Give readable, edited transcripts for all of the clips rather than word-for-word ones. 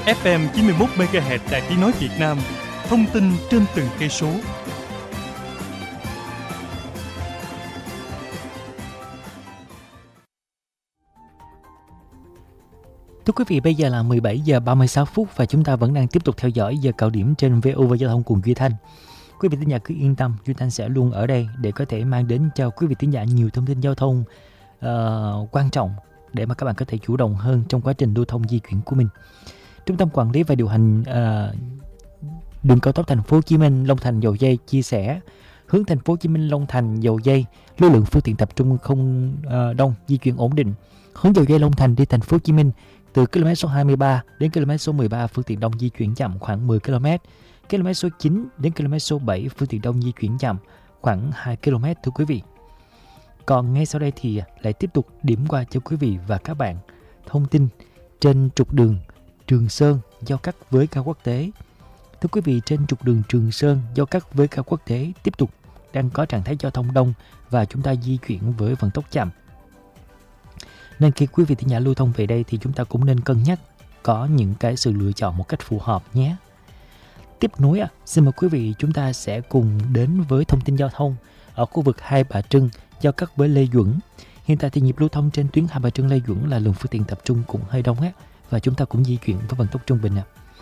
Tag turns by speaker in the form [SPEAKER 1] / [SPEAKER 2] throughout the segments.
[SPEAKER 1] FM 91 MHz Đài Tiếng nói Việt Nam. Thông tin trên từng cây số.
[SPEAKER 2] Thưa quý vị, bây giờ là 17 giờ 36 phút và chúng ta vẫn đang tiếp tục theo dõi giờ cao điểm trên VOV Giao thông cùng Duy Thanh. Quý vị thính giả cứ yên tâm, Duy Thanh sẽ luôn ở đây để có thể mang đến cho quý vị thính giả nhiều thông tin giao thông quan trọng để mà các bạn có thể chủ động hơn trong quá trình lưu thông di chuyển của mình. Trung tâm quản lý và điều hành đường cao tốc Thành phố Hồ Chí Minh Long Thành Dầu Giây chia sẻ hướng Thành phố Hồ Chí Minh Long Thành Dầu Giây lưu lượng phương tiện tập trung không đông, di chuyển ổn định. Hướng Dầu Giây Long Thành đi Thành phố Hồ Chí Minh từ km số 23 đến km số 13 phương tiện đông di chuyển chậm khoảng 10 km. Km số 9 đến km số 7 phương tiện đông di chuyển chậm khoảng 2 km thưa quý vị. Còn ngay sau đây thì lại tiếp tục điểm qua cho quý vị và các bạn thông tin trên trục đường Trường Sơn giao cắt với ga quốc tế. Thưa quý vị, trên trục đường Trường Sơn giao cắt với ga quốc tế tiếp tục đang có trạng thái giao thông đông và chúng ta di chuyển với vận tốc chậm. Nên khi quý vị thính giả lưu thông về đây thì chúng ta cũng nên cân nhắc có những cái sự lựa chọn một cách phù hợp nhé. Tiếp nối xin mời quý vị chúng ta sẽ cùng đến với thông tin giao thông ở khu vực Hai Bà Trưng giao cắt với Lê Duẩn. Hiện tại thì nhịp lưu thông trên tuyến Hai Bà Trưng Lê Duẩn là lượng phương tiện tập trung cũng hơi đông và chúng ta cũng di chuyển với vận tốc trung bình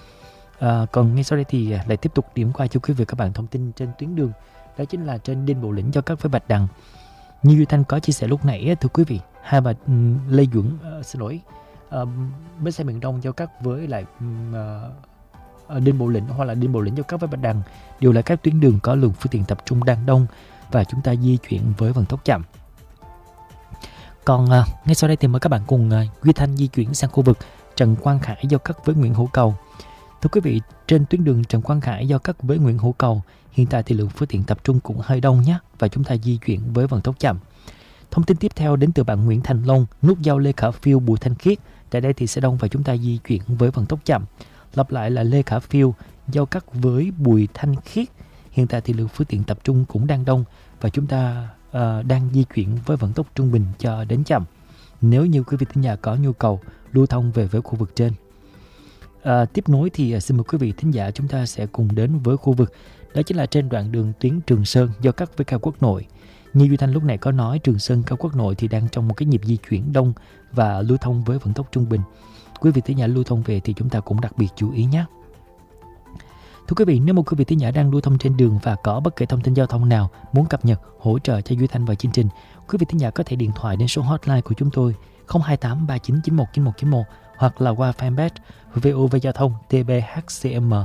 [SPEAKER 2] còn ngay sau đây thì lại tiếp tục điểm qua cho quý vị các bạn thông tin trên tuyến đường, đó chính là trên Đinh Bộ Lĩnh giao cắt với Bạch Đằng. Như Duy Thanh có chia sẻ lúc nãy thưa quý vị, Lê Duẩn bến xe miền Đông giao cắt với lại Đinh Bộ Lĩnh hoặc là Đinh Bộ Lĩnh giao cắt với Bạch Đằng đều là các tuyến đường có lượng phương tiện tập trung đang đông và chúng ta di chuyển với vận tốc chậm. Còn ngay sau đây thì mời các bạn cùng Duy Thanh di chuyển sang khu vực Trần Quang Khải giao cắt với Nguyễn Hữu Cầu. Thưa quý vị, trên tuyến đường Trần Quang Khải giao cắt với Nguyễn Hữu Cầu, hiện tại thì lượng phương tiện tập trung cũng hơi đông nhé và chúng ta di chuyển với vận tốc chậm. Thông tin tiếp theo đến từ bạn Nguyễn Thành Long, nút giao Lê Khả Phiêu Bùi Thanh Khiết. Tại đây thì sẽ đông và chúng ta di chuyển với vận tốc chậm. Lặp lại là Lê Khả Phiêu giao cắt với Bùi Thanh Khiết. Hiện tại thì lượng phương tiện tập trung cũng đang đông và chúng ta đang di chuyển với vận tốc trung bình cho đến chậm. Nếu như quý vị thính giả có nhu cầu lưu thông về với khu vực trên. Tiếp nối thì xin mời quý vị thính giả chúng ta sẽ cùng đến với khu vực đó chính là trên đoạn đường tuyến Trường Sơn giao cắt với cao Quốc Nội. Như Duy Thanh lúc này có nói, Trường Sơn cao Quốc Nội thì đang trong một cái nhịp di chuyển đông và lưu thông với vận tốc trung bình. Quý vị thính giả lưu thông về thì chúng ta cũng đặc biệt chú ý nhé. Thưa quý vị, nếu một quý vị thính giả đang lưu thông trên đường và có bất kỳ thông tin giao thông nào muốn cập nhật hỗ trợ cho Duy Thanh và chương trình, quý vị thính giả có thể điện thoại đến số hotline của chúng tôi 028 3991 9191 hoặc là qua fanpage VOV Giao thông TBHCM